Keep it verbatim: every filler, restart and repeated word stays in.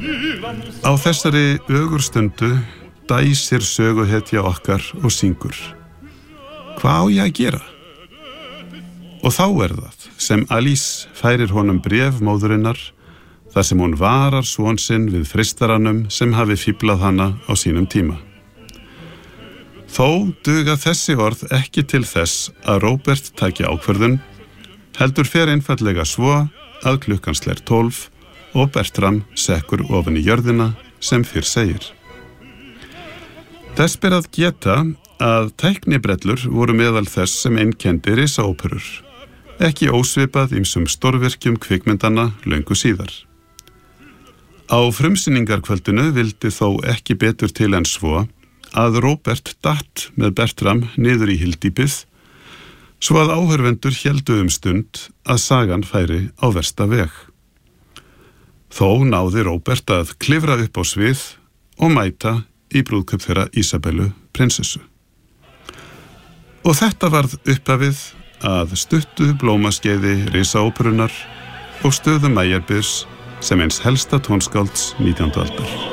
Á þessari ögurstundu dæsir söguhetja okkar og syngur. Hvað á ég að gera? Og þá er það sem Alice færir honum bréf móðurinnar, þar sem hún varar son sinn við fristaranum sem hafi fíblað hana á sínum tíma. Þó duga þessi orð ekki til þess að Róbert taki ákvörðun, heldur fer einfaldlega svo að klukkan slær tólf og Bertram sekkur ofan í jörðina sem fyrr segir. Þess ber að geta að tæknibrellur voru meðal þess sem einkenndi risaóperur, ekki ósvipað ýmsum stórvirkjum kvikmyndana löngu síðar. Á frumsýningarkvöldinu vildi þó ekki betur til en svo að Róbert datt með Bertram niður í hyldýpið, svo að áhorfendur héldu um stund að sagan færi á versta veg. Þó náði Róbert að klifra upp á svið og mæta í brúðkaup þeirra Ísabellu prinsessu. Og þetta varð upphafið að stuttu blómaskeiði risaóperunar og stöðu Meyerbeers sem eins helsta tónskálds nítjándu aldar.